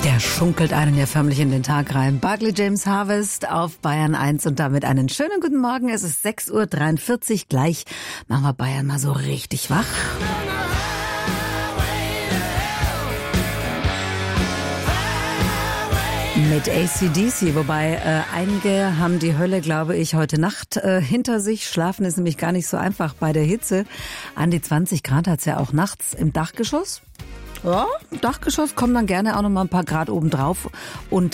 Der schunkelt einen ja förmlich in den Tag rein. Barclay James Harvest auf Bayern 1 und damit einen schönen guten Morgen. Es ist 6:43 Uhr. Gleich machen wir Bayern mal so richtig wach. Mit AC/DC, wobei einige haben die Hölle, glaube ich, heute Nacht hinter sich. Schlafen ist nämlich gar nicht so einfach bei der Hitze. An die 20 Grad hat's ja auch nachts im Dachgeschoss. Ja, im Dachgeschoss kommen dann gerne auch noch mal ein paar Grad oben drauf und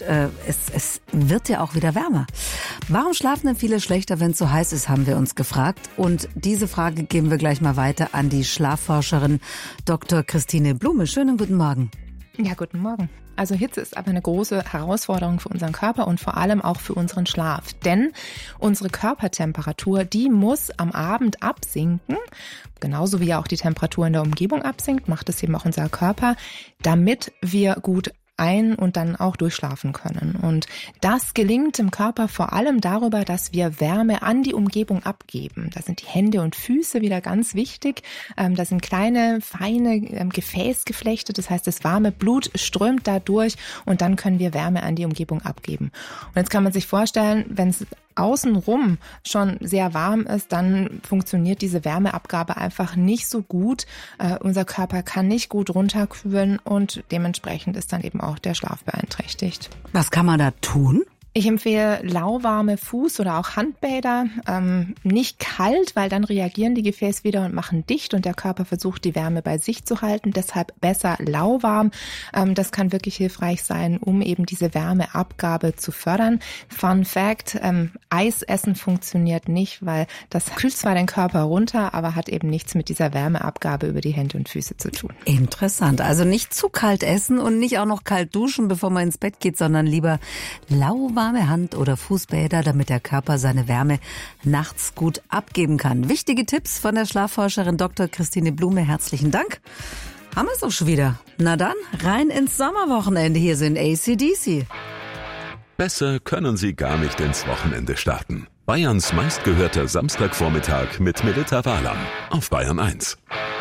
es wird ja auch wieder wärmer. Warum schlafen denn viele schlechter, wenn es so heiß ist, haben wir uns gefragt. Und diese Frage geben wir gleich mal weiter an die Schlafforscherin Dr. Christine Blume. Schönen guten Morgen. Ja, guten Morgen. Also Hitze ist aber eine große Herausforderung für unseren Körper und vor allem auch für unseren Schlaf. Denn unsere Körpertemperatur, die muss am Abend absinken. Genauso wie auch die Temperatur in der Umgebung absinkt, macht es eben auch unser Körper, damit wir gut ein- und dann auch durchschlafen können. Und das gelingt im Körper vor allem darüber, dass wir Wärme an die Umgebung abgeben. Da sind die Hände und Füße wieder ganz wichtig. Da sind kleine, feine Gefäßgeflechte. Das heißt, das warme Blut strömt da durch und dann können wir Wärme an die Umgebung abgeben. Und jetzt kann man sich vorstellen, wenn es außenrum schon sehr warm ist, dann funktioniert diese Wärmeabgabe einfach nicht so gut. Unser Körper kann nicht gut runterkühlen und dementsprechend ist dann eben auch der Schlaf beeinträchtigt. Was kann man da tun? Ich empfehle lauwarme Fuß- oder auch Handbäder, nicht kalt, weil dann reagieren die Gefäße wieder und machen dicht und der Körper versucht, die Wärme bei sich zu halten. Deshalb besser lauwarm. Das kann wirklich hilfreich sein, um eben diese Wärmeabgabe zu fördern. Fun Fact, Eisessen funktioniert nicht, weil das kühlt zwar den Körper runter, aber hat eben nichts mit dieser Wärmeabgabe über die Hände und Füße zu tun. Interessant. Also nicht zu kalt essen und nicht auch noch kalt duschen, bevor man ins Bett geht, sondern lieber lauwarme Hand- oder Fußbäder, damit der Körper seine Wärme nachts gut abgeben kann. Wichtige Tipps von der Schlafforscherin Dr. Christine Blume. Herzlichen Dank. Haben wir es auch schon wieder. Na dann, rein ins Sommerwochenende. Hier sind AC/DC. Besser können Sie gar nicht ins Wochenende starten. Bayerns meistgehörter Samstagvormittag mit Melita Wahlam auf Bayern 1.